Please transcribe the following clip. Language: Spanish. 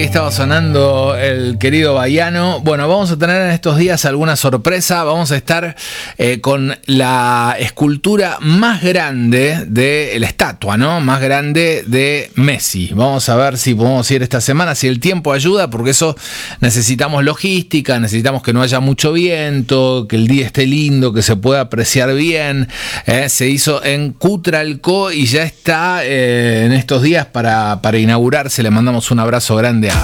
estaba sonando el querido Baiano. Bueno, vamos a tener en estos días alguna sorpresa. Vamos a estar con la escultura más grande de la estatua, ¿no? Más grande de Messi. Vamos a ver si podemos ir esta semana, si el tiempo ayuda, porque eso necesitamos logística, necesitamos que no haya mucho viento, que el día esté lindo, que se pueda apreciar bien. Se hizo en Cutralcó y ya está en estos días para inaugurarse. Le mandamos un abrazo grande